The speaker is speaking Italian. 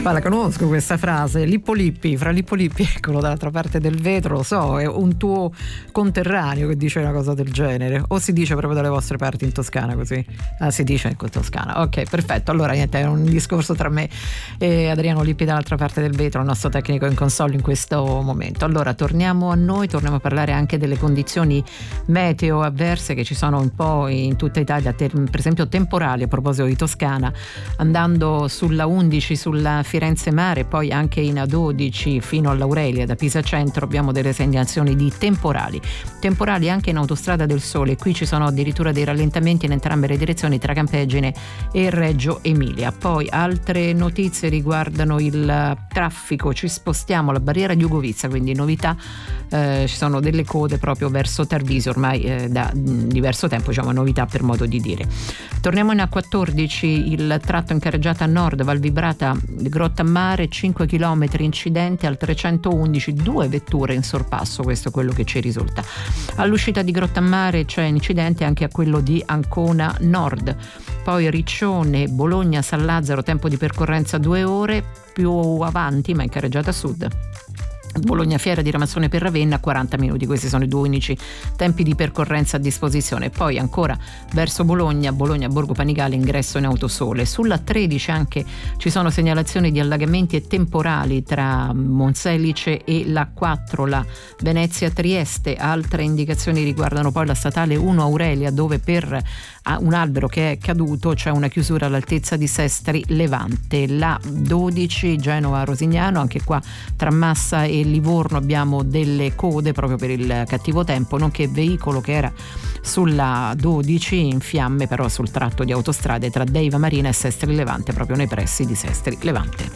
Ma la conosco questa frase, Lippo Lippi, fra Lippo Lippi, eccolo dall'altra parte del vetro, lo so, è un tuo conterraneo che dice una cosa del genere, o si dice proprio dalle vostre parti in Toscana così? Ah, si dice in Toscana, ok, perfetto, allora niente, è un discorso tra me e Adriano Lippi dall'altra parte del vetro, il nostro tecnico in console in questo momento. Allora torniamo a noi, torniamo a parlare anche delle condizioni meteo avverse che ci sono un po' in tutta Italia, per esempio temporali, a proposito di Toscana, andando sulla 11 sulla Firenze Mare, poi anche in A12 fino all'Aurelia da Pisa Centro abbiamo delle segnalazioni di temporali anche in Autostrada del Sole, qui ci sono addirittura dei rallentamenti in entrambe le direzioni tra Campeggine e Reggio Emilia. Poi altre notizie riguardano il traffico, ci spostiamo alla barriera di Ugovizza, quindi novità, ci sono delle code proprio verso Tarvisio ormai da diverso tempo, diciamo novità per modo di dire. Torniamo in A14, il tratto in carreggiata nord Valvibrata Grottammare, 5 km incidente al 311, 2 vetture in sorpasso, questo è quello che ci risulta. All'uscita di Grottammare c'è incidente anche a quello di Ancona Nord. Poi Riccione Bologna San Lazzaro, tempo di percorrenza 2 ore, più avanti ma in carreggiata sud Bologna Fiera di Ramazzone per Ravenna 40 minuti, questi sono i due unici tempi di percorrenza a disposizione. Poi ancora verso Bologna Borgo Panigale ingresso in Autosole. Sulla 13 anche ci sono segnalazioni di allagamenti e temporali tra Monselice e la 4, la Venezia Trieste. Altre indicazioni riguardano poi la statale 1 Aurelia, dove per un albero che è caduto c'è una chiusura all'altezza di Sestri Levante. La 12 Genova Rosignano, anche qua tra Massa e Livorno abbiamo delle code proprio per il cattivo tempo, nonché veicolo che era sulla 12 in fiamme però sul tratto di autostrade tra Deiva Marina e Sestri Levante, proprio nei pressi di Sestri Levante.